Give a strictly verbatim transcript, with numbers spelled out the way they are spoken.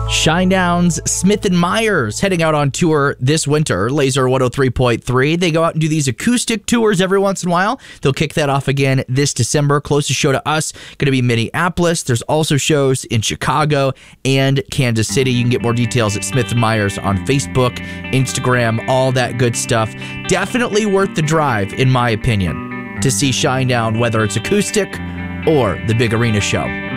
Shinedown's Smith and Myers heading out on tour this winter. Laser one oh three point three. They go out and do these acoustic tours every once in a while. They'll kick that off again this December. Closest show to us going to be Minneapolis. There's also shows in Chicago and Kansas City. You can get more details at Smith and Myers on Facebook, Instagram, all that good stuff. Definitely worth the drive, in my opinion, to see Shinedown, whether it's acoustic or the big arena show.